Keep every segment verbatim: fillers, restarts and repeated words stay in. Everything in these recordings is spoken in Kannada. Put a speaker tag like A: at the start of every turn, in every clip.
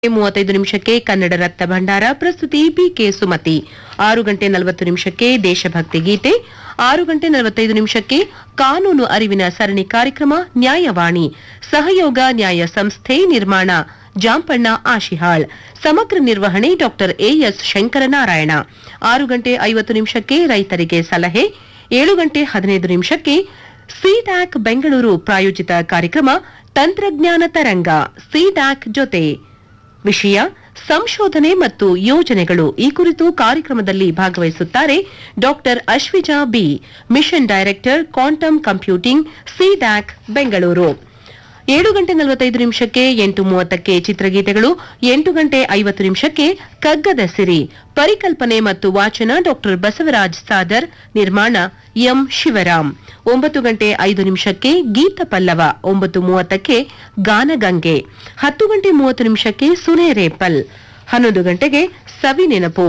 A: ಮೂವತ್ತೈದು ನಿಮಿಷಕ್ಕೆ ಕನ್ನಡ ರತ್ನ ಭಂಡಾರ ಪ್ರಸ್ತುತಿ ಬಿಕೆ ಸುಮತಿ. ಆರು ಗಂಟೆ ನಲವತ್ತು ನಿಮಿಷಕ್ಕೆ ದೇಶಭಕ್ತಿ ಗೀತೆ. ಆರು ಗಂಟೆ ನಲವತ್ತೈದು ನಿಮಿಷಕ್ಕೆ ಕಾನೂನು ಅರಿವಿನ ಸರಣಿ ಕಾರ್ಯಕ್ರಮ ನ್ಯಾಯವಾಣಿ. ಸಹಯೋಗ ನ್ಯಾಯ ಸಂಸ್ಥೆ, ನಿರ್ಮಾಣ ಜಾಂಪಣ್ಣ ಆಶಿಹಾಳ್. ಸಮಗ್ರ ನಿರ್ವಹಣೆ ಡಾಕ್ಟರ್ ಎಎಸ್ ಶಂಕರನಾರಾಯಣ. ಆರು ಗಂಟೆ ಐವತ್ತು ನಿಮಿಷಕ್ಕೆ ರೈತರಿಗೆ ಸಲಹೆ. ಏಳು ಗಂಟೆ ಹದಿನೈದು ನಿಮಿಷಕ್ಕೆ ಸಿಡ್ಯಾಕ್ ಬೆಂಗಳೂರು ಪ್ರಾಯೋಜಿತ ಕಾರ್ಯಕ್ರಮ ತಂತ್ರಜ್ಞಾನ ತರಂಗ. ಸಿಡ್ಯಾಕ್ ಜೊತೆ ವಿಷಯ ಸಂಶೋಧನೆ ಮತ್ತು ಯೋಜನೆಗಳು. ಈ ಕುರಿತು ಕಾರ್ಯಕ್ರಮದಲ್ಲಿ ಭಾಗವಹಿಸುತ್ತಾರೆ doctor Ashwija B, mission director, quantum computing, CDAC Bengaluru. ಏಳು ಗಂಟೆ ನಲವತ್ತೈದು ನಿಮಿಷಕ್ಕೆ ಎಂಟು ಮೂವತ್ತಕ್ಕೆ ಚಿತ್ರಗೀತೆಗಳು. ಎಂಟು ಗಂಟೆ ಐವತ್ತು ನಿಮಿಷಕ್ಕೆ ಕಗ್ಗದ ಸಿರಿ. ಪರಿಕಲ್ಪನೆ ಮತ್ತು ವಾಚನ ಡಾಕ್ಟರ್ ಬಸವರಾಜ್ ಸಾದರ್, ನಿರ್ಮಾಣ ಎಂ ಶಿವರಾಮ್. ಒಂಬತ್ತು ಗಂಟೆ ಐದು ನಿಮಿಷಕ್ಕೆ ಗೀತ ಪಲ್ಲವ. ಒಂಬತ್ತು ಮೂವತ್ತಕ್ಕೆ ಗಾನಗಂಗೆ. ಹತ್ತು ಗಂಟೆ ಮೂವತ್ತು ನಿಮಿಷಕ್ಕೆ ಸುನೇರೇಪಲ್. ಹನ್ನೊಂದು ಗಂಟೆಗೆ ಸವಿ ನೆನಪು.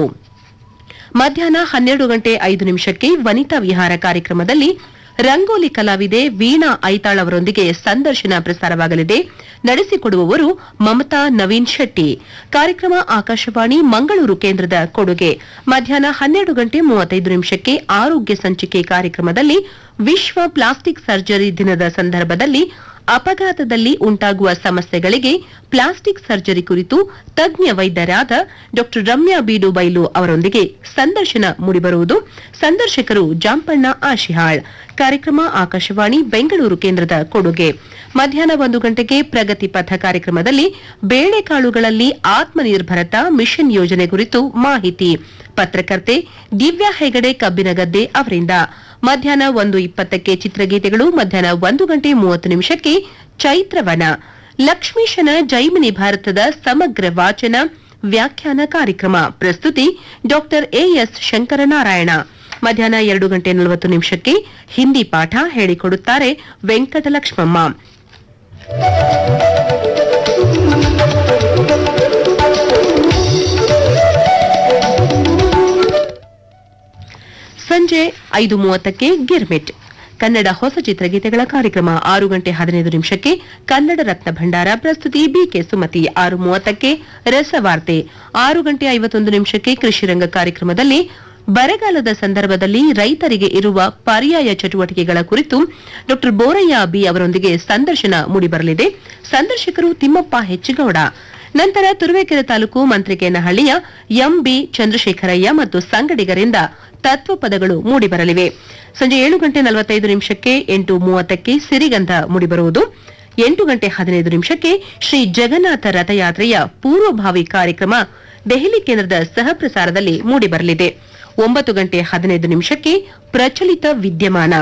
A: ಮಧ್ಯಾಹ್ನ ಹನ್ನೆರಡು ಗಂಟೆ ಐದು ನಿಮಿಷಕ್ಕೆ ವನಿತಾ ವಿಹಾರ ಕಾರ್ಯಕ್ರಮದಲ್ಲಿ ರಂಗೋಲಿ ಕಲಾವಿದೆ ವೀಣಾ ಐತಾಳ್ ಅವರೊಂದಿಗೆ ಸಂದರ್ಶನ ಪ್ರಸಾರವಾಗಲಿದೆ. ನಡೆಸಿಕೊಡುವವರು ಮಮತಾ ನವೀನ್ ಶೆಟ್ಟಿ. ಕಾರ್ಯಕ್ರಮ ಆಕಾಶವಾಣಿ ಮಂಗಳೂರು ಕೇಂದ್ರದ ಕೊಡುಗೆ. ಮಧ್ಯಾಹ್ನ ಹನ್ನೆರಡು ಗಂಟೆ ಮೂವತ್ತೈದು ನಿಮಿಷಕ್ಕೆ ಆರೋಗ್ಯ ಸಂಚಿಕೆ ಕಾರ್ಯಕ್ರಮದಲ್ಲಿ ವಿಶ್ವ ಪ್ಲಾಸ್ಟಿಕ್ ಸರ್ಜರಿ ದಿನದ ಸಂದರ್ಭದಲ್ಲಿ ಅಪಘಾತದಲ್ಲಿ ಉಂಟಾಗುವ ಸಮಸ್ಯೆಗಳಿಗೆ ಪ್ಲಾಸ್ಟಿಕ್ ಸರ್ಜರಿ ಕುರಿತು ತಜ್ಞ ವೈದ್ಯರಾದ ಡಾಕ್ಟರ್ ರಮ್ಯಾ ಬೀಡು ಬೈಲು ಅವರೊಂದಿಗೆ ಸಂದರ್ಶನ ಮೂಡಿಬರುವುದು. ಸಂದರ್ಶಕರು ಜಾಂಪಣ್ಣ ಆಶಿಹಾಳ್. ಕಾರ್ಯಕ್ರಮ ಆಕಾಶವಾಣಿ ಬೆಂಗಳೂರು ಕೇಂದ್ರದ ಕೊಡುಗೆ. ಮಧ್ಯಾಹ್ನ ಒಂದು ಗಂಟೆಗೆ ಪ್ರಗತಿ ಪಥ ಕಾರ್ಯಕ್ರಮದಲ್ಲಿ ಬೇಳೆಕಾಳುಗಳಲ್ಲಿ ಆತ್ಮನಿರ್ಭರತಾ ಮಿಷನ್ ಯೋಜನೆ ಕುರಿತು ಮಾಹಿತಿ. ಪತ್ರಕರ್ತೆ ದಿವ್ಯಾ ಹೆಗಡೆ ಕಬ್ಬಿನಗದ್ದೆ ಅವರಿಂದ. ಮಧ್ಯಾಹ್ನ ಒಂದು ಇಪ್ಪತ್ತಕ್ಕೆ ಚಿತ್ರಗೀತೆಗಳು. ಮಧ್ಯಾಹ್ನ ಒಂದು ಗಂಟೆ ಮೂವತ್ತು ನಿಮಿಷಕ್ಕೆ ಚೈತ್ರವನ. ಲಕ್ಷ್ಮೀಶನ ಜೈಮಿನಿ ಭಾರತದ ಸಮಗ್ರ ವಾಚನ ವ್ಯಾಖ್ಯಾನ ಕಾರ್ಯಕ್ರಮ. ಪ್ರಸ್ತುತಿ ಡಾಕ್ಟರ್ ಎಎಸ್ ಶಂಕರನಾರಾಯಣ. ಮಧ್ಯಾಹ್ನ ಎರಡು ಗಂಟೆ ನಲವತ್ತು ನಿಮಿಷಕ್ಕೆ ಹಿಂದಿ ಪಾಠ ಹೇಳಿಕೊಡುತ್ತಾರೆ ವೆಂಕಟಲಕ್ಷ್ಮಮ್ಮ. ಸಂಜೆ ಐದು ಮೂವತ್ತಕ್ಕೆ ಗಿರ್ಮಿಟ್, ಕನ್ನಡ ಹೊಸ ಚಿತ್ರಗೀತೆಗಳ ಕಾರ್ಯಕ್ರಮ. ಆರು ಗಂಟೆ ಹದಿನೈದು ನಿಮಿಷಕ್ಕೆ ಕನ್ನಡ ರತ್ನ ಭಂಡಾರ ಪ್ರಸ್ತುತಿ ಬಿಕೆ ಸುಮತಿ. ಆರು ಮೂವತ್ತಕ್ಕೆ ರಸವಾರ್ತೆ. ಆರು ಗಂಟೆ ಐವತ್ತೊಂದು ನಿಮಿಷಕ್ಕೆ ಕೃಷಿರಂಗ ಕಾರ್ಯಕ್ರಮದಲ್ಲಿ ಬರಗಾಲದ ಸಂದರ್ಭದಲ್ಲಿ ರೈತರಿಗೆ ಇರುವ ಪರ್ಯಾಯ ಚಟುವಟಿಕೆಗಳ ಕುರಿತು ಡಾಕ್ಟರ್ ಬೋರಯ್ಯ ಬಿ ಅವರೊಂದಿಗೆ ಸಂದರ್ಶನ ಮೂಡಿಬರಲಿದೆ. ಸಂದರ್ಶಕರು ತಿಮ್ಮಪ್ಪ ಹೆಚ್ಚಿಗೌಡ. ನಂತರ ತುರುವೇಕೆರೆ ತಾಲೂಕು ಮಂತ್ರಿಕೇನಹಳ್ಳಿಯ ಎಂಬಿ ಚಂದ್ರಶೇಖರಯ್ಯ ಮತ್ತು ಸಂಗಡಿಗರಿಂದ ತತ್ವಪದಗಳು ಮೂಡಿಬರಲಿವೆ. ಸಂಜೆ ಏಳು ಗಂಟೆ ನಲವತ್ತೈದು ನಿಮಿಷಕ್ಕೆ ಎಂಟು ಮೂವತ್ತಕ್ಕೆ ಸಿರಿಗಂಧ ಮೂಡಿಬರುವುದು. ಎಂಟು ಗಂಟೆ ಹದಿನೈದು ನಿಮಿಷಕ್ಕೆ ಶ್ರೀ ಜಗನ್ನಾಥ ರಥಯಾತ್ರೆಯ ಪೂರ್ವಭಾವಿ ಕಾರ್ಯಕ್ರಮ ದೆಹಲಿ ಕೇಂದ್ರದ ಸಹಪ್ರಸಾರದಲ್ಲಿ ಮೂಡಿಬರಲಿದೆ. ಒಂಬತ್ತು ಗಂಟೆ ಹದಿನೈದು ನಿಮಿಷಕ್ಕೆ ಪ್ರಚಲಿತ ವಿದ್ಯಮಾನ.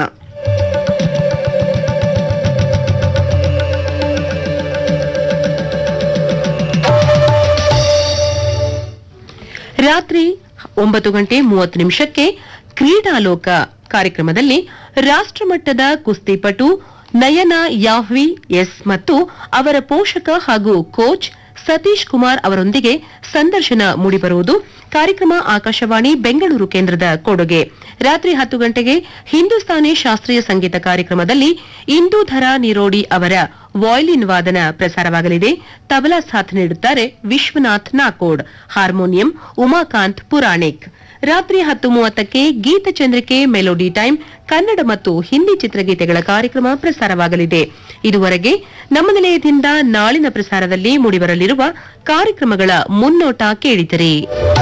A: ರಾತ್ರಿ ಒಂಬತ್ತು ಗಂಟೆ ಮೂವತ್ತು ನಿಮಿಷಕ್ಕೆ ಕ್ರೀಡಾಲೋಕ ಕಾರ್ಯಕ್ರಮದಲ್ಲಿ ರಾಷ್ಟ್ರಮಟ್ಟದ ಕುಸ್ತಿಪಟು ನಯನ ಯಾಹ್ವಿ ಎಸ್ ಮತ್ತು ಅವರ ಪೋಷಕ ಹಾಗೂ ಕೋಚ್ ಸತೀಶ್ ಕುಮಾರ್ ಅವರೊಂದಿಗೆ ಸಂದರ್ಶನ ಮೂಡಿಬರುವುದು. ಕಾರ್ಯಕ್ರಮ ಆಕಾಶವಾಣಿ ಬೆಂಗಳೂರು ಕೇಂದ್ರದ ಕೊಡುಗೆ. ರಾತ್ರಿ ಹತ್ತು ಗಂಟೆಗೆ ಹಿಂದೂಸ್ತಾನಿ ಶಾಸ್ತ್ರೀಯ ಸಂಗೀತ ಕಾರ್ಯಕ್ರಮದಲ್ಲಿ ಇಂದೂಧರ ನಿರೋಡಿ ಅವರ ವಾಯ್ಲಿನ್ ವಾದನ ಪ್ರಸಾರವಾಗಲಿದೆ. ತಬಲಾ ಸಾಥ್ ನೀಡುತ್ತಾರೆ ವಿಶ್ವನಾಥ್ ನಾಕೋಡ್. ಹಾರ್ಮೋನಿಯಂ ಉಮಾಕಾಂತ್ ಪುರಾಣಿಕ್. ರಾತ್ರಿ ಹತ್ತು ಮೂವತ್ತಕ್ಕೆ ಗೀತಚಂದ್ರಿಕೆ ಮೆಲೋಡಿ ಟೈಮ್, ಕನ್ನಡ ಮತ್ತು ಹಿಂದಿ ಚಿತ್ರಗೀತೆಗಳ ಕಾರ್ಯಕ್ರಮ ಪ್ರಸಾರವಾಗಲಿದೆ. ಇದುವರೆಗೆ ನಮ್ಮ ನಿಲಯದಿಂದ ನಾಳಿನ ಪ್ರಸಾರದಲ್ಲಿ ಮೂಡಿಬರಲಿರುವ ಕಾರ್ಯಕ್ರಮಗಳ ಮುನ್ನೋಟ ಕೇಳಿದಿರಿ.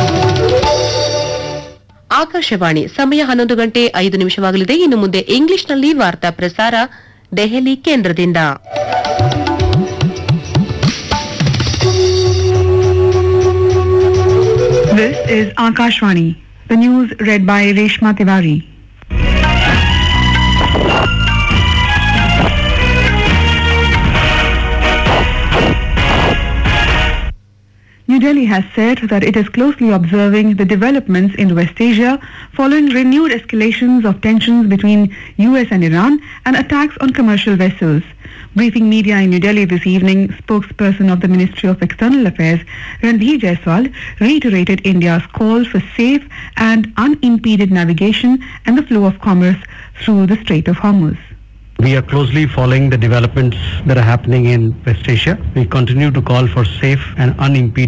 A: ಆಕಾಶವಾಣಿ ಸಮಯ ಹನ್ನೊಂದು ಗಂಟೆ ಐದು ನಿಮಿಷವಾಗಲಿದೆ. ಇನ್ನು ಮುಂದೆ ಇಂಗ್ಲಿಷ್ನಲ್ಲಿ ವಾರ್ತಾ ಪ್ರಸಾರ ದೆಹಲಿ ಕೇಂದ್ರದಿಂದ.
B: This is Akashvani. The news read by Reshma Tiwari. New Delhi has said that it is closely observing the developments in West Asia following renewed escalations of tensions between U S and Iran and attacks on commercial vessels. Briefing media in New Delhi this evening, spokesperson of the Ministry of External Affairs, Ranbir Jaiswal, reiterated India's call for safe and unimpeded navigation and the flow of commerce through the Strait of Hormuz.
C: We are closely following the developments that are happening in West Asia. We continue to call for safe and unimpeded